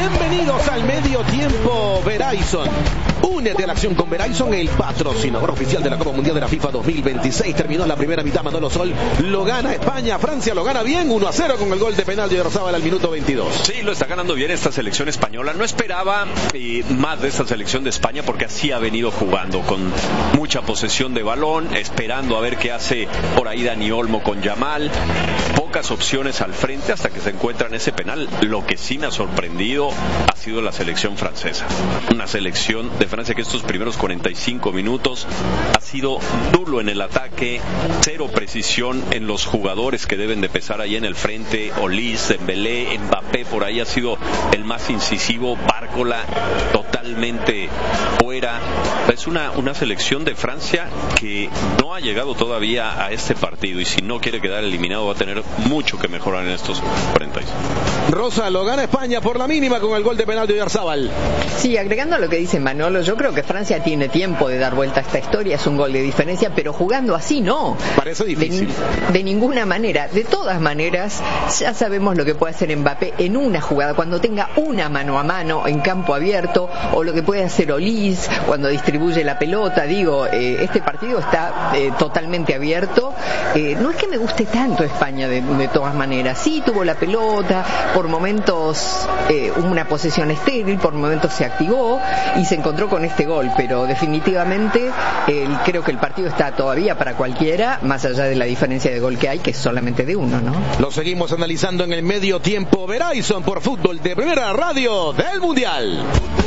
Bienvenidos al medio tiempo Verizon. Únete a la acción con Verizon, el patrocinador oficial de la Copa Mundial de la FIFA 2026. Terminó la primera mitad, Manolo Sol lo gana España, Francia lo gana bien, 1-0 con el gol de penal de Oyarzabal al minuto 22. Sí, lo está ganando bien esta selección española. No esperaba más de esta selección de España porque así ha venido jugando, con mucha posesión de balón, esperando a ver qué hace por ahí Dani Olmo con Yamal. Pocas opciones al frente hasta que se encuentran ese penal. Lo que sí me ha sorprendido ha sido la selección francesa. Una selección de Francia que estos primeros 45 minutos ha sido nulo en el ataque, cero precisión en los jugadores que deben de pesar ahí en el frente. Olise, Dembélé, Mbappé por ahí ha sido el más incisivo. Bárcola totalmente fuera. Es una selección de Francia que no ha llegado todavía a este partido, y si no quiere quedar eliminado va a tener mucho que mejorar en estos 46. Rosa, lo gana España por la mínima con el gol de penal de Oyarzabal. Sí, agregando a lo que dice Manolo, yo creo que Francia tiene tiempo de dar vuelta a esta historia, es un gol de diferencia, pero jugando así no. Parece difícil. De ninguna manera. De todas maneras, ya sabemos lo que puede hacer Mbappé en una jugada, cuando tenga una mano a mano en campo abierto, o lo que puede hacer Olise cuando distribuye la pelota. Este partido está totalmente abierto. No es que me guste tanto España de todas maneras. Sí, tuvo la pelota, por momentos una posesión estéril, por momentos se activó y se encontró con este gol, pero definitivamente creo que el partido está todavía para cualquiera, más allá de la diferencia de gol que hay, que es solamente de uno, ¿no? Lo seguimos analizando en el medio tiempo Verizon por Fútbol de Primera Radio del Mundial.